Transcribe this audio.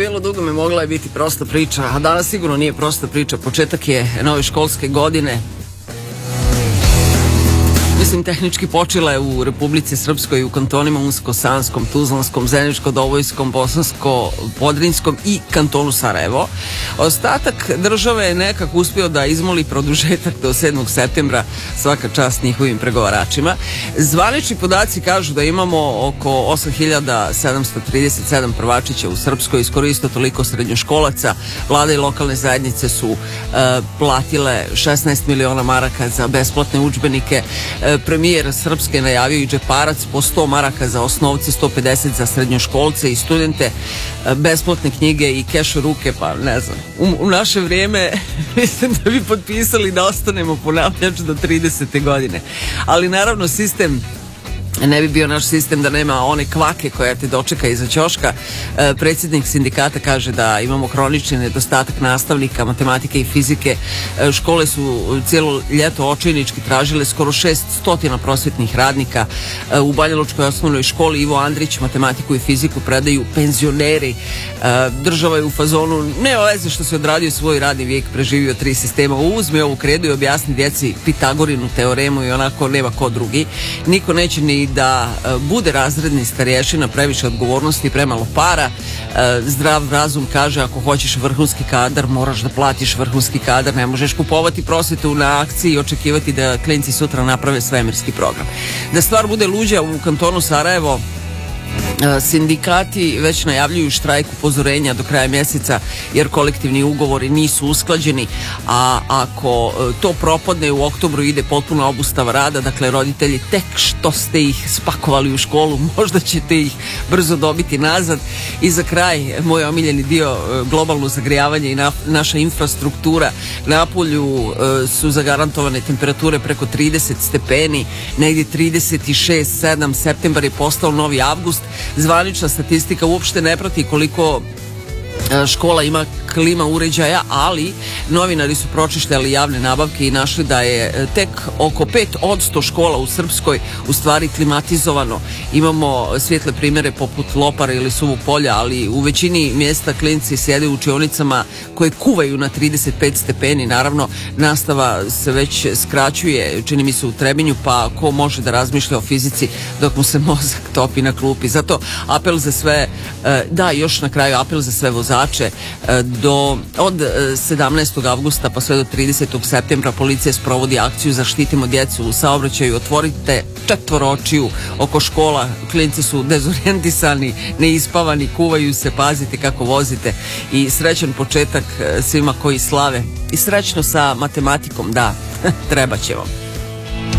bilo dugome mogla je biti prosta priča, a danas sigurno nije prosta priča. Početak je nove školske godine. Mislim, tehnički počela je u Republici Srpskoj, u kantonima Unsko-Sanskom, Tuzlanskom, Zeničko-Dobojskom, Bosansko-Podrinskom i kantonu Sarajevo. Ostatak države je nekako uspio da izmoli produžetak do 7. septembra, svaka čast njihovim pregovaračima. Zvanični podaci kažu da imamo oko 8.737 prvačića u Srpskoj, skoro isto toliko srednjoškolaca. Vlada i lokalne zajednice su platile 16 miliona maraka za besplatne udžbenike. Premijer Srpske najavio i džeparac po 100 maraka za osnovce, 150 za srednjoškolce i studente, besplatne knjige i keš u ruke, pa ne znam. U naše vrijeme mislim da bi potpisali da ostanemo ponavljač do 30. godine. Ali naravno sistem ne bi bio naš sistem da nema one kvake koja te dočeka iza ćoška. Predsjednik sindikata kaže da imamo hronični nedostatak nastavnika matematike i fizike. Škole su cijelo ljeto očajnički tražile skoro 600 prosvetnih radnika. U Banjalučkoj osnovnoj školi Ivo Andrić matematiku i fiziku predaju penzioneri. Država je u fazonu, nema veze što se odradio svoj radni vijek, preživio 3 sistema, uzme ovu kredu i objasni djeci Pitagorinu teoremu i onako nema ko drugi. Niko neće ni da bude razredni starješina, previše odgovornosti i premalo para. Zdrav razum kaže, ako hoćeš vrhunski kadar, moraš da platiš vrhunski kadar, ne možeš kupovati prosvetu na akciji i očekivati da klinci sutra naprave svemirski program. Da stvar bude luđa, u kantonu Sarajevo sindikati već najavljuju štrajk upozorenja do kraja mjeseca jer kolektivni ugovori nisu usklađeni, a ako to propadne u oktobru ide potpuna obustava rada. Dakle, roditelji, tek što ste ih spakovali u školu, možda ćete ih brzo dobiti nazad. I za kraj, moj omiljeni dio, globalno zagrijavanje i naša infrastruktura. Napolju su zagarantovane temperature preko 30 stepeni, negdje 36, 7, septembar je postao novi avgust. Zvanična statistika uopšte ne prati koliko škola ima klima uređaja, ali novinari su pročišljali javne nabavke i našli da je tek oko 5% škola u Srpskoj u stvari klimatizovano. Imamo svijetle primjere poput Lopara ili Suvog polja, ali u većini mjesta klinci sjede u učionicama koje kuvaju na 35 stepeni. Naravno, nastava se već skraćuje, čini mi se u Trebinju, pa ko može da razmišlja o fizici dok mu se mozak topi na klupi. Zato apel za sve, još na kraju apel za sve vozače. Od 17. avgusta pa sve do 30. septembra policija sprovodi akciju Zaštitimo djecu u saobraćaju. Otvorite 4 očiju oko škola, klinci su dezorijentisani, neispavani, kuvaju se, pazite kako vozite. I srećan početak svima koji slave. I srećno sa matematikom, da, treba će vam.